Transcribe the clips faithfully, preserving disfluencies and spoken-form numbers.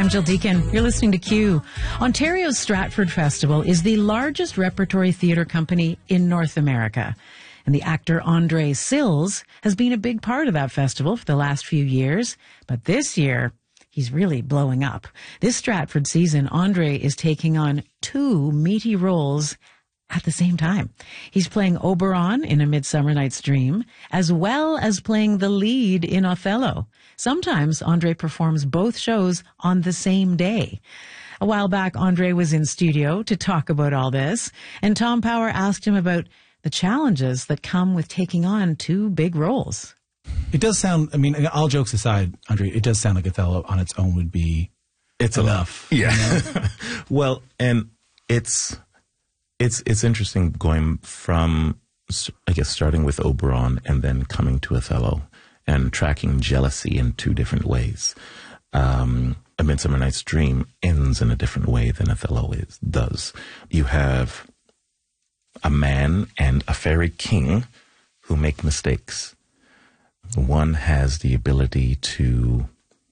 I'm Jill Deacon. You're listening to Q. Ontario's Stratford Festival is the largest repertory theatre company in North America. And the actor Andre Sills has been a big part of that festival for the last few years. But this year, he's really blowing up. This Stratford season, Andre is taking on two meaty roles at the same time. He's playing Oberon in A Midsummer Night's Dream, as well as playing the lead in Othello. Sometimes Andre performs both shows on the same day. A while back, Andre was in studio to talk about all this, and Tom Power asked him about the challenges that come with taking on two big roles. It does sound, I mean, all jokes aside, Andre, it does sound like Othello on its own would be it's enough. A lot. Yeah. You know? Well, and it's, it's, it's interesting going from, I guess, starting with Oberon and then coming to Othello and tracking jealousy in two different ways. Um, A Midsummer Night's Dream ends in a different way than Othello is, does. You have a man and a fairy king who make mistakes. One has the ability to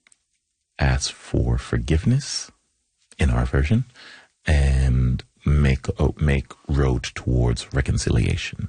ask for forgiveness, in our version, and make oh, make road towards reconciliation.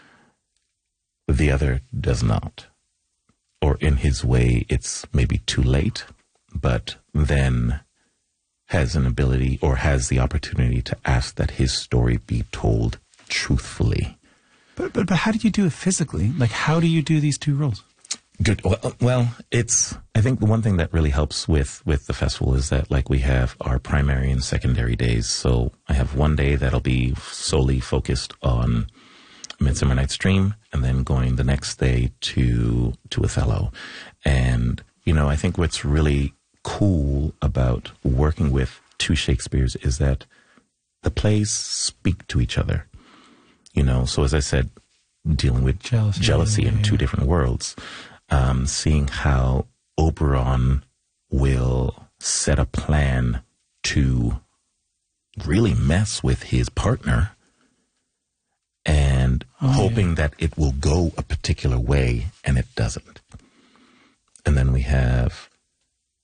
The other does not. Or in his way, it's maybe too late, but then has an ability or has the opportunity to ask that his story be told truthfully. But, but, but how do you do it physically? Like, how do you do these two roles? Good. Well, well, it's, I think the one thing that really helps with, with the festival is that, like, we have our primary and secondary days. So I have one day that'll be solely focused on Midsummer Night's Dream, and then going the next day to, to Othello. And, you know, I think what's really cool about working with two Shakespeares is that the plays speak to each other. You know, so as I said, dealing with jealousy, jealousy yeah, in yeah. two different worlds. Um, seeing how Oberon will set a plan to really mess with his partner and oh, hoping yeah. that it will go a particular way, and it doesn't. And then we have